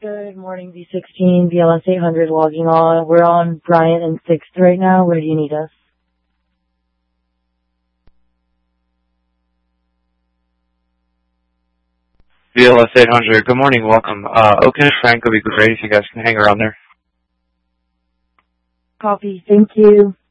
Good morning, V16, VLS 800 logging on. We're on Bryant and 6th right now. Where do you need us? VLS 800, good morning, welcome. Oak and Frank would be great if you guys can hang around there. Copy, thank you.